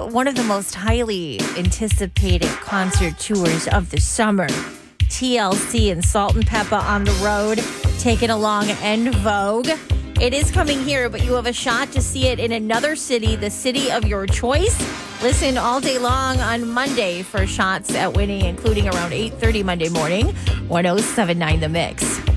one of the most highly anticipated concert tours of the summer. TLC and Salt and Peppa on the road, taking along En Vogue. It is coming here, but you have a shot to see it in another city, the city of your choice. Listen all day long on Monday for shots at winning, including around 8:30 Monday morning, 107.9 The Mix.